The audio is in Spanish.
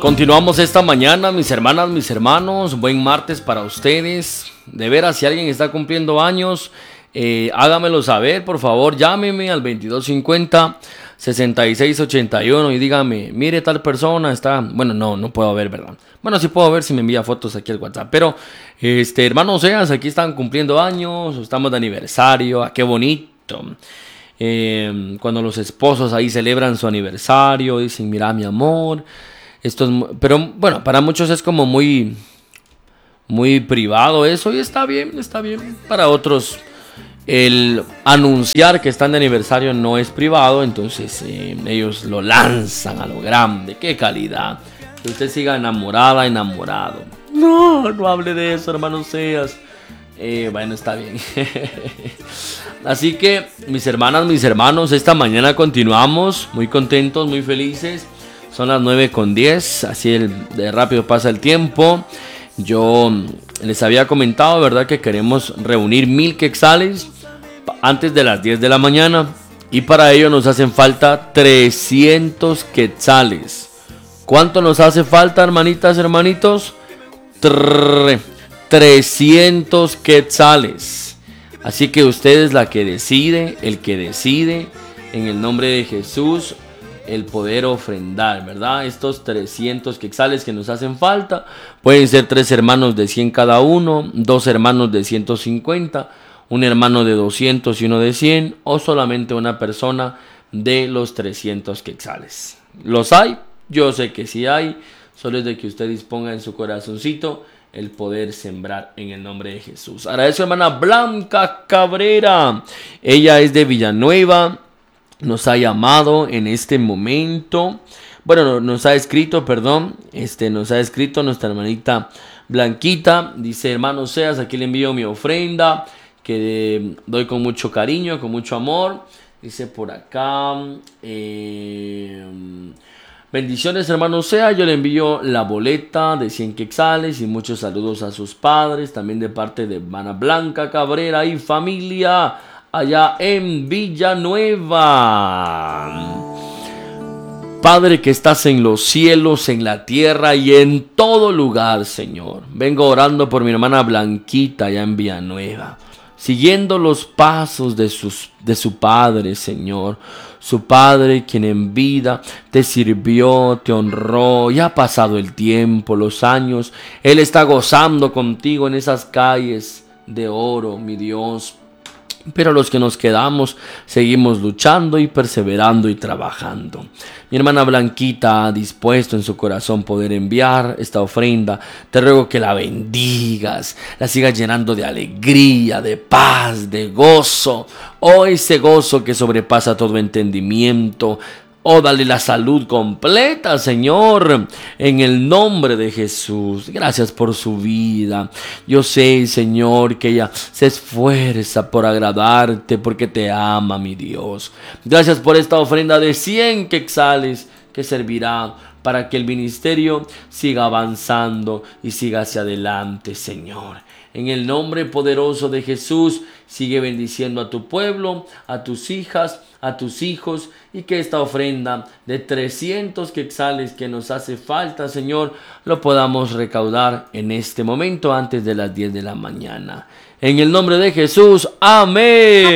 Continuamos esta mañana, mis hermanas, mis hermanos. Buen martes para ustedes. De veras, si alguien está cumpliendo años, hágamelo saber, por favor. Llámeme al 2250-6681 y dígame, mire, tal persona está... Bueno, no puedo ver, ¿verdad? Bueno, sí puedo ver si me envía fotos aquí al WhatsApp. Pero, hermanos, Seas, aquí están cumpliendo años, estamos de aniversario. ¡Ah, qué bonito! Cuando los esposos ahí celebran su aniversario, dicen, mira, mi amor... Pero bueno, para muchos es como muy privado eso y está bien. Para otros el anunciar que están de aniversario no es privado, entonces ellos lo lanzan a lo grande. ¡Qué calidad! Que usted siga enamorada, enamorado. No hable de eso, hermano Seas. Bueno, está bien. Así que, mis hermanas, mis hermanos, esta mañana continuamos muy contentos, muy felices. Son las 9:10, así de rápido pasa el tiempo. Yo les había comentado, ¿verdad?, que queremos reunir 1000 quetzales antes de las 10 de la mañana. Y para ello nos hacen falta 300 quetzales. ¿Cuánto nos hace falta, hermanitas, hermanitos? 300 quetzales. Así que usted es la que decide, el que decide, en el nombre de Jesús, el poder ofrendar, ¿verdad? Estos 300 quetzales que nos hacen falta, pueden ser 3 hermanos de 100 cada uno, 2 hermanos de 150, un hermano de 200 y uno de 100, o solamente una persona de los 300 quetzales. ¿Los hay? Yo sé que sí hay, solo es de que usted disponga en su corazoncito el poder sembrar en el nombre de Jesús. Agradezco a Hermana Blanca Cabrera, ella es de Villanueva. Nos ha llamado en este momento. Bueno, nos ha escrito, nos ha escrito nuestra hermanita Blanquita. Dice, hermano Seas, aquí le envío mi ofrenda, que doy con mucho cariño, con mucho amor. Dice por acá, bendiciones, hermano Seas, yo le envío la boleta de 100 quetzales y muchos saludos a sus padres, también de parte de hermana Blanca Cabrera y familia, allá en Villanueva. Padre que estás en los cielos, en la tierra y en todo lugar, Señor. Vengo orando por mi hermana Blanquita allá en Villanueva, siguiendo los pasos de su padre, Señor. Su padre, quien en vida te sirvió, te honró. Ya ha pasado el tiempo, los años. Él está gozando contigo en esas calles de oro, mi Dios. Pero los que nos quedamos seguimos luchando y perseverando y trabajando. Mi hermana Blanquita ha dispuesto en su corazón poder enviar esta ofrenda. Te ruego que la bendigas, la sigas llenando de alegría, de paz, de gozo. Oh, ese gozo que sobrepasa todo entendimiento. Oh, dale la salud completa, Señor, en el nombre de Jesús. Gracias por su vida. Yo sé, Señor, que ella se esfuerza por agradarte porque te ama, mi Dios. Gracias por esta ofrenda de 100 quetzales que servirá para que el ministerio siga avanzando y siga hacia adelante, Señor. En el nombre poderoso de Jesús, sigue bendiciendo a tu pueblo, a tus hijas, a tus hijos, y que esta ofrenda de 300 quetzales que nos hace falta, Señor, lo podamos recaudar en este momento antes de las 10 de la mañana. En el nombre de Jesús, amén.